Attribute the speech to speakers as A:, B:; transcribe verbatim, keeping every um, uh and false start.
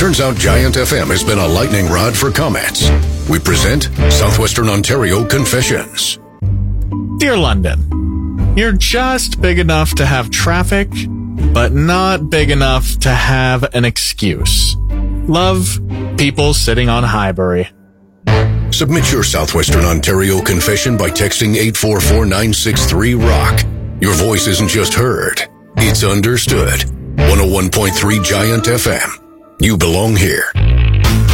A: Turns out Giant F M has been a lightning rod for comments. We present Southwestern Ontario Confessions.
B: Dear London, you're just big enough to have traffic, but not big enough to have an excuse. Love, people sitting on Highbury.
A: Submit your Southwestern Ontario confession by texting eight four four nine six three ROCK. Your voice isn't just heard, it's understood. one oh one point three Giant F M. You belong here.